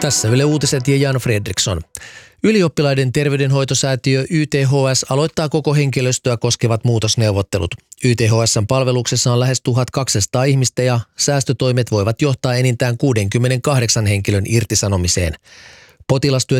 Tässä Yle Uutiset ja Jan Fredriksson. Ylioppilaiden terveydenhoitosäätiö YTHS aloittaa koko henkilöstöä koskevat muutosneuvottelut. YTHS:n palveluksessa on lähes 1200 ihmistä ja säästötoimet voivat johtaa enintään 68 henkilön irtisanomiseen. Potilastyöt